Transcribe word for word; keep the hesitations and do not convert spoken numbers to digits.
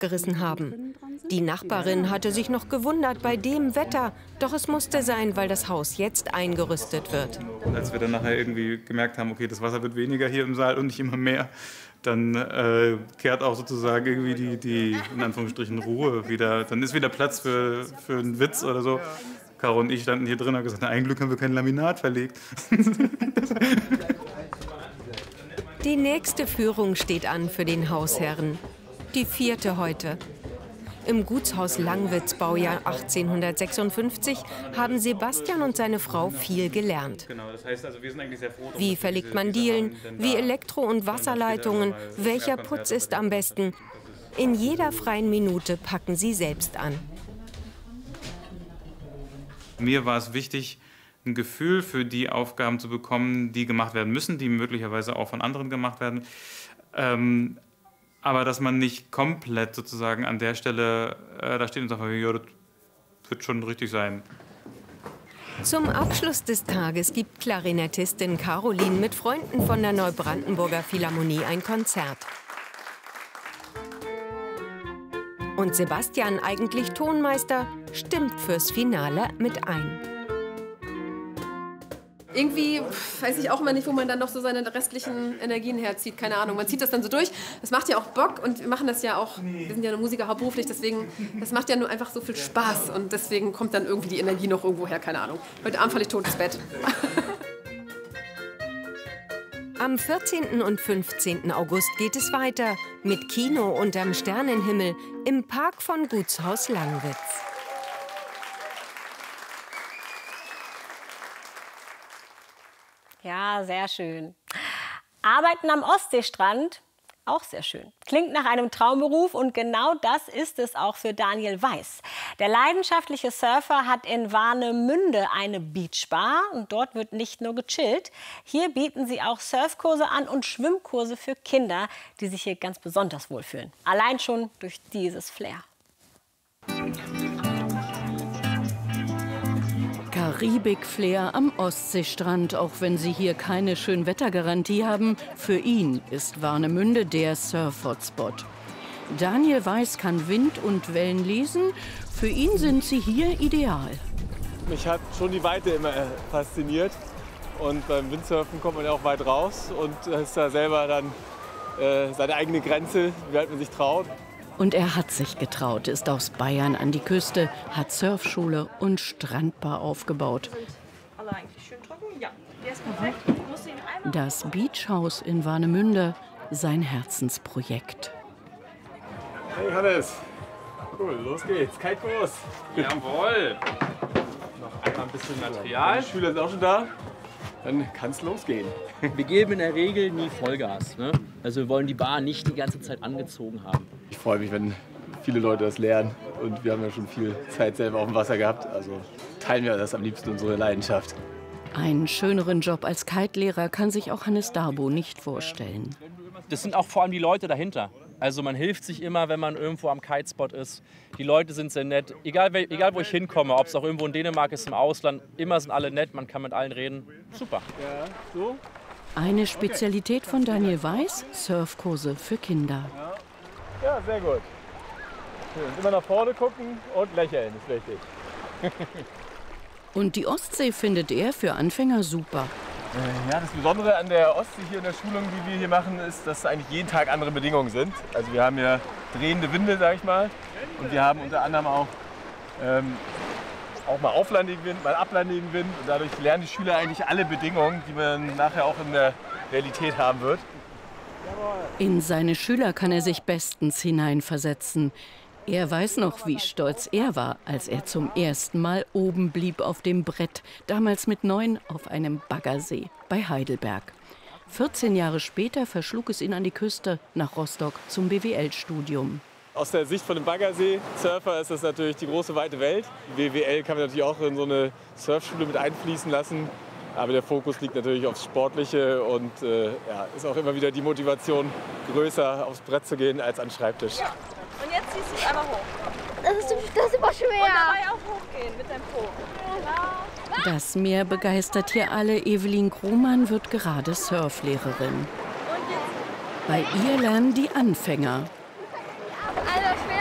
abgerissen haben. Die Nachbarin hatte sich noch gewundert bei dem Wetter, doch es musste sein, weil das Haus jetzt eingerüstet wird. Als wir dann nachher irgendwie gemerkt haben, okay, das Wasser wird weniger hier im Saal und nicht immer mehr, dann äh, kehrt auch sozusagen irgendwie die, die, in Anführungsstrichen, Ruhe wieder. Dann ist wieder Platz für, für einen Witz oder so. Caro und ich standen hier drin und haben gesagt, na, ein Glück haben wir kein Laminat verlegt. Die nächste Führung steht an für den Hausherren. Die vierte heute. Im Gutshaus Langwitz, Baujahr achtzehnhundertsechsundfünfzig, haben Sebastian und seine Frau viel gelernt. Wie verlegt man Dielen, wie Elektro- und Wasserleitungen, welcher Putz ist am besten. In jeder freien Minute packen sie selbst an. Mir war es wichtig, ein Gefühl für die Aufgaben zu bekommen, die gemacht werden müssen, die möglicherweise auch von anderen gemacht werden. Ähm, aber dass man nicht komplett sozusagen an der Stelle äh, da steht und sagt, ja, das wird schon richtig sein. Zum Abschluss des Tages gibt Klarinettistin Caroline mit Freunden von der Neubrandenburger Philharmonie ein Konzert. Und Sebastian, eigentlich Tonmeister, stimmt fürs Finale mit ein. Irgendwie weiß ich auch immer nicht, wo man dann noch so seine restlichen Energien herzieht. Keine Ahnung, man zieht das dann so durch. Das macht ja auch Bock und wir machen das ja auch, wir sind ja Musiker hauptberuflich, deswegen, das macht ja nur einfach so viel Spaß und deswegen kommt dann irgendwie die Energie noch irgendwo her, keine Ahnung. Heute Abend falle ich tot ins Bett. Am vierzehnten und fünfzehnten August geht es weiter mit Kino unterm Sternenhimmel im Park von Gutshaus Langwitz. Ja, sehr schön. Arbeiten am Ostseestrand, auch sehr schön. Klingt nach einem Traumberuf und genau das ist es auch für Daniel Weiß. Der leidenschaftliche Surfer hat in Warnemünde eine Beachbar und dort wird nicht nur gechillt. Hier bieten sie auch Surfkurse an und Schwimmkurse für Kinder, die sich hier ganz besonders wohlfühlen. Allein schon durch dieses Flair. Karibik-Flair am Ostseestrand, auch wenn Sie hier keine Schönwettergarantie haben. Für ihn ist Warnemünde der Surf-Hotspot. Daniel Weiß kann Wind und Wellen lesen. Für ihn sind sie hier ideal. Mich hat schon die Weite immer fasziniert. Und beim Windsurfen kommt man ja auch weit raus und ist da selber dann äh, seine eigene Grenze, wie weit man sich traut. Und er hat sich getraut, ist aus Bayern an die Küste, hat Surfschule und Strandbar aufgebaut. Das Beachhaus in Warnemünde, sein Herzensprojekt. Hey Hannes, cool, los geht's, Kitebus. Jawohl. Noch einmal ein bisschen Material. Die Schüler sind auch schon da. Dann kann es losgehen. Wir geben in der Regel nie Vollgas. Ne? Also wir wollen die Bar nicht die ganze Zeit angezogen haben. Ich freue mich, wenn viele Leute das lernen. Und wir haben ja schon viel Zeit selber auf dem Wasser gehabt. Also teilen wir das am liebsten, unsere Leidenschaft. Einen schöneren Job als Kite-Lehrer kann sich auch Hannes Darbo nicht vorstellen. Das sind auch vor allem die Leute dahinter. Also man hilft sich immer, wenn man irgendwo am Kitespot ist. Die Leute sind sehr nett. Egal, egal wo ich hinkomme, ob es auch irgendwo in Dänemark ist, im Ausland, immer sind alle nett, man kann mit allen reden. Super. Ja, so. Eine Spezialität von Daniel Weiß, Surfkurse für Kinder. Ja, sehr gut. Schön. Immer nach vorne gucken und lächeln, ist wichtig. Und die Ostsee findet er für Anfänger super. Ja, das Besondere an der Ostsee hier in der Schulung, die wir hier machen, ist, dass eigentlich jeden Tag andere Bedingungen sind. Also wir haben ja drehende Winde, sag ich mal. Und wir haben unter anderem auch, ähm, auch mal auflandigen Wind, mal ablandigen Wind. Und dadurch lernen die Schüler eigentlich alle Bedingungen, die man nachher auch in der Realität haben wird. In seine Schüler kann er sich bestens hineinversetzen. Er weiß noch, wie stolz er war, als er zum ersten Mal oben blieb auf dem Brett, damals mit neun auf einem Baggersee bei Heidelberg. vierzehn Jahre später verschlug es ihn an die Küste nach Rostock zum B W L-Studium. Aus der Sicht von einem Baggersee-Surfer ist das natürlich die große weite Welt. Die B W L kann man natürlich auch in so eine Surfschule mit einfließen lassen. Aber der Fokus liegt natürlich aufs Sportliche und äh, ja, ist auch immer wieder die Motivation, größer aufs Brett zu gehen als an den Schreibtisch. Ja. Und jetzt ziehst du es einmal hoch. Das ist, das ist immer schwer. Und dabei auch hochgehen mit deinem Po. Genau. Das Meer begeistert hier alle. Evelyn Krohmann wird gerade Surflehrerin. Bei ihr lernen die Anfänger.